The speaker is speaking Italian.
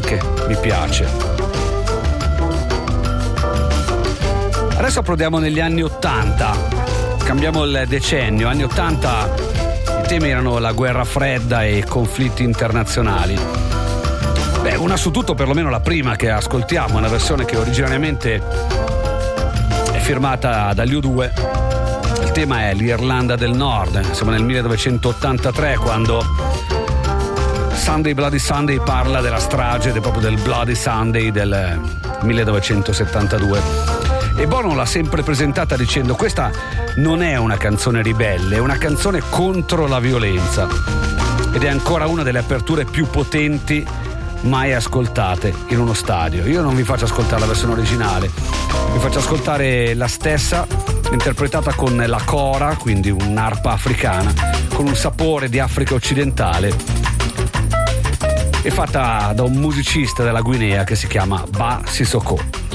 anche, mi piace. Adesso approdiamo negli anni 80, cambiamo il decennio. Anni 80, i temi erano la guerra fredda e i conflitti internazionali. Beh, una su tutto, perlomeno la prima che ascoltiamo, una versione che originariamente è firmata dagli U2. Il tema è l'Irlanda del Nord, siamo nel 1983, quando Sunday Bloody Sunday parla della strage proprio del Bloody Sunday del 1972. E Bono l'ha sempre presentata dicendo: questa non è una canzone ribelle, è una canzone contro la violenza, ed è ancora una delle aperture più potenti mai ascoltate in uno stadio. Io non vi faccio ascoltare la versione originale, vi faccio ascoltare la stessa interpretata con la kora, quindi un'arpa africana con un sapore di Africa occidentale, e fatta da un musicista della Guinea che si chiama Ba Sissoko.